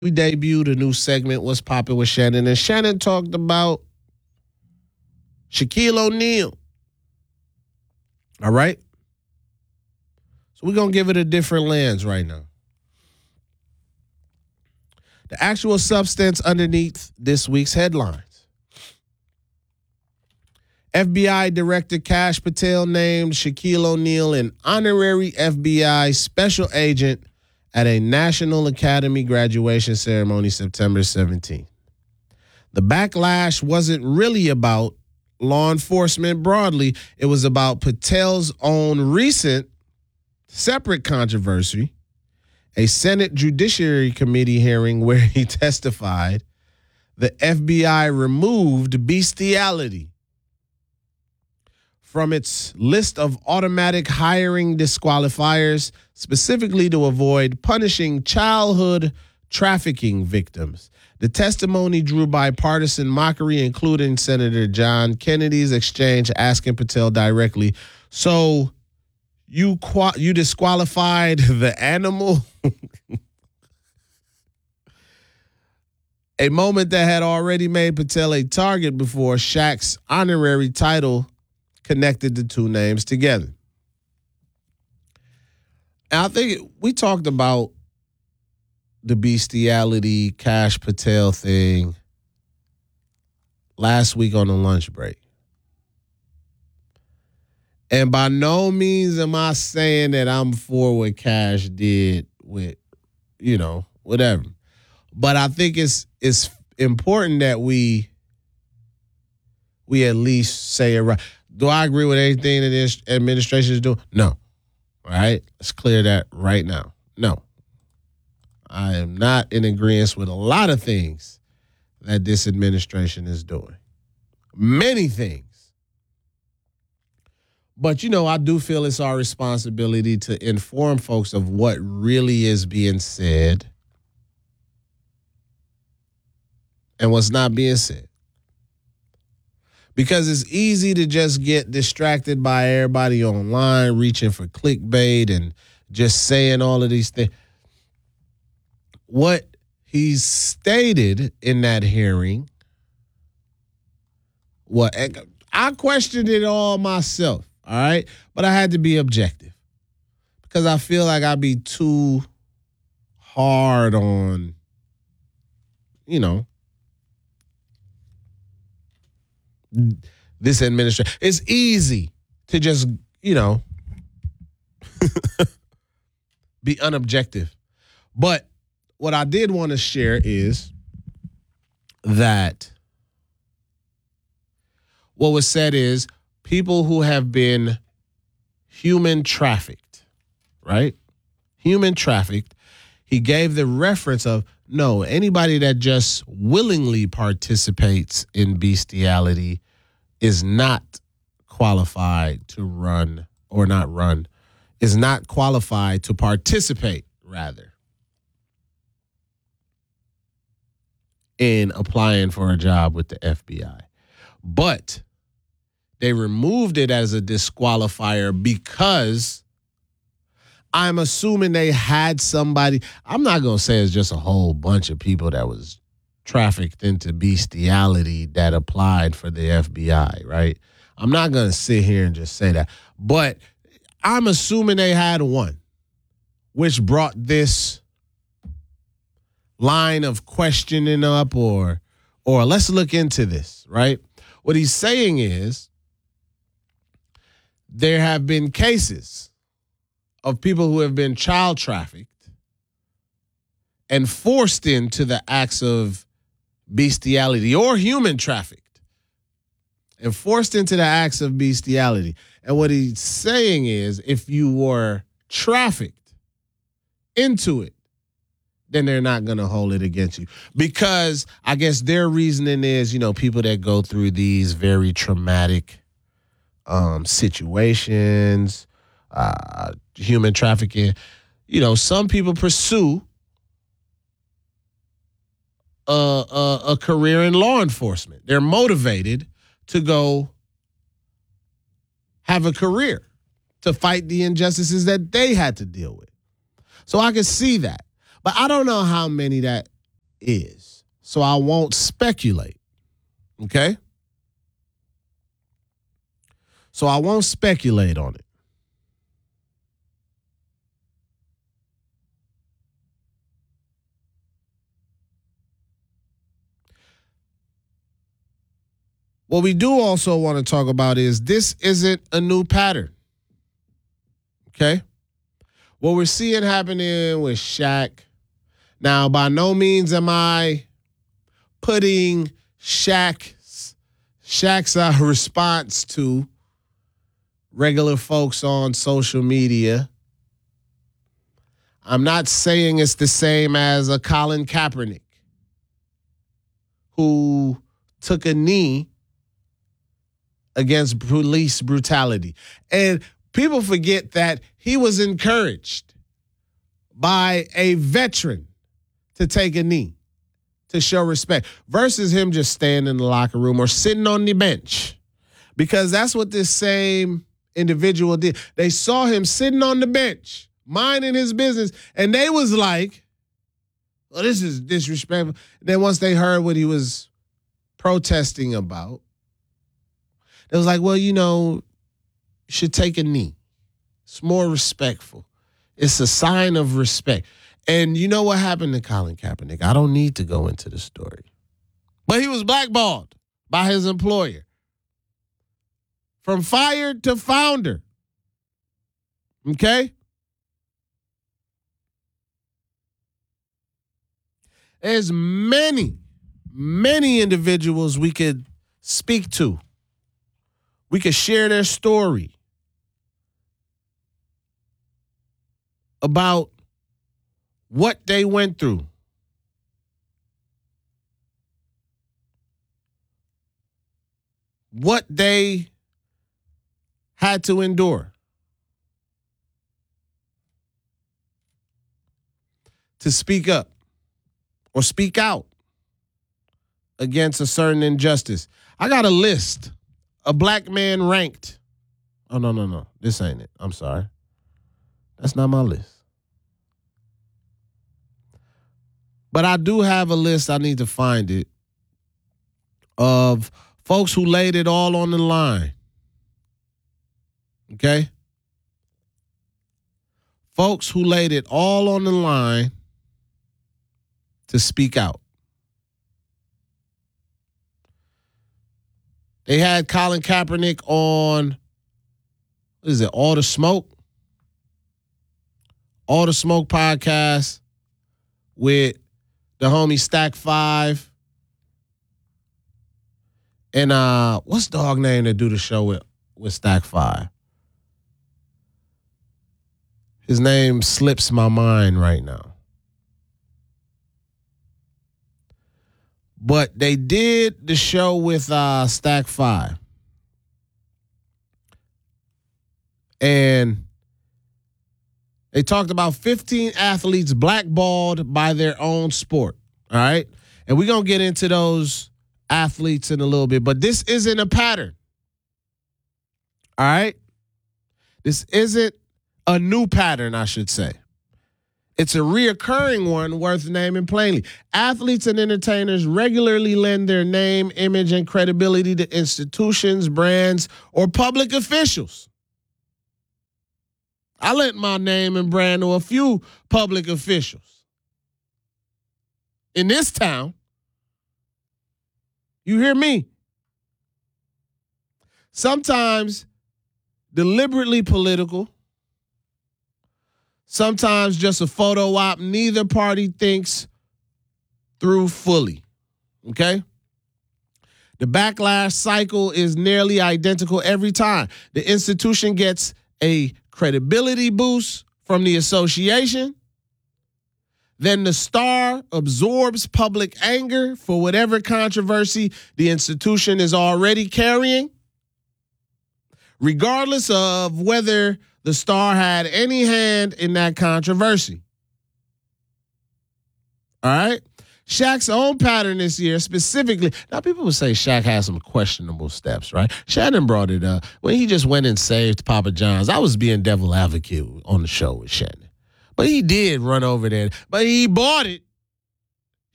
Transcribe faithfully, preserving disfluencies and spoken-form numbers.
we debuted a new segment, What's Poppin' with Shannon, and Shannon talked about Shaquille O'Neal. All right? So we're going to give it a different lens right now. The actual substance underneath this week's headlines. F B I Director Kash Patel named Shaquille O'Neal an honorary F B I special agent at a National Academy graduation ceremony September seventeenth. The backlash wasn't really about law enforcement broadly. It was about Patel's own recent separate controversy, a Senate Judiciary Committee hearing where he testified the F B I removed bestiality from its list of automatic hiring disqualifiers, specifically to avoid punishing childhood trafficking victims. The testimony drew bipartisan mockery, including Senator John Kennedy's exchange asking Patel directly, so you qua- you disqualified the animal? A moment that had already made Patel a target before Shaq's honorary title connected the two names together. And I think we talked about the bestiality Kash Patel thing last week on the lunch break. And by no means am I saying that I'm for what Kash did with, you know, whatever. But I think it's it's important that we we at least say it right. Do I agree with anything that this administration is doing? No. All right? Let's clear that right now. No. I am not in agreement with a lot of things that this administration is doing. Many things. But, you know, I do feel it's our responsibility to inform folks of what really is being said and what's not being said. Because it's easy to just get distracted by everybody online reaching for clickbait and just saying all of these things. What he stated in that hearing, what I questioned it all myself, all right? But I had to be objective because I feel like I'd be too hard on, you know, this administration. It's easy to just, you know, be unobjective. But what I did want to share is that what was said is people who have been human trafficked, right? Human trafficked. He gave the reference of, no, anybody that just willingly participates in bestiality is not qualified to run or not run, is not qualified to participate, rather, in applying for a job with the F B I. But they removed it as a disqualifier because I'm assuming they had somebody. I'm not going to say it's just a whole bunch of people that was trafficked into bestiality that applied for the F B I, right? I'm not going to sit here and just say that. But I'm assuming they had one, which brought this line of questioning up or, or let's look into this, right? What he's saying is there have been cases of people who have been child trafficked and forced into the acts of bestiality or human trafficked and forced into the acts of bestiality. And what he's saying is if you were trafficked into it, then they're not going to hold it against you. Because I guess their reasoning is, you know, people that go through these very traumatic um, situations, uh, human trafficking, you know, some people pursue a, a, a career in law enforcement. They're motivated to go have a career to fight the injustices that they had to deal with. So I can see that. But I don't know how many that is. So I won't speculate. Okay? So I won't speculate on it. What we do also want to talk about is this isn't a new pattern. Okay? What we're seeing happening with Shaq. Now, by no means am I putting Shaq's, Shaq's uh, response to regular folks on social media. I'm not saying it's the same as a Colin Kaepernick who took a knee against police brutality. And people forget that he was encouraged by a veteran to take a knee to show respect versus him just staying in the locker room or sitting on the bench, because that's what this same individual did. They saw him sitting on the bench, minding his business, and they was like, well, this is disrespectful. Then once they heard what he was protesting about, it was like, well, you know, you should take a knee. It's more respectful. It's a sign of respect. And you know what happened to Colin Kaepernick? I don't need to go into the story. But he was blackballed by his employer. From fired to founder. Okay? There's many, many individuals we could speak to. We could share their story about what they went through. What they had to endure to speak up or speak out against a certain injustice. I got a list. A black man ranked. Oh, no, no, no. This ain't it. I'm sorry. That's not my list. But I do have a list. I need to find it. Of folks who laid it all on the line. Okay? Folks who laid it all on the line to speak out. They had Colin Kaepernick on, what is it, All the Smoke? All the Smoke podcast with the homie Stack Five. And uh, what's the dog name that do the show with, with Stack Five? His name slips my mind right now. But they did the show with uh, Stack Five. And they talked about fifteen athletes blackballed by their own sport. All right? And we're going to get into those athletes in a little bit. But this isn't a pattern. All right? This isn't a new pattern, I should say. It's a reoccurring one worth naming plainly. Athletes and entertainers regularly lend their name, image, and credibility to institutions, brands, or public officials. I lent my name and brand to a few public officials in this town. You hear me? Sometimes deliberately political. Sometimes just a photo op neither party thinks through fully. Okay? The backlash cycle is nearly identical every time. The institution gets a credibility boost from the association. Then the star absorbs public anger for whatever controversy the institution is already carrying, regardless of whether the star had any hand in that controversy. All right? Shaq's own pattern this year specifically. Now, people would say Shaq had some questionable steps, right? Shannon brought it up when he just went and saved Papa John's. I was being devil advocate on the show with Shannon. But he did run over there. But he bought it.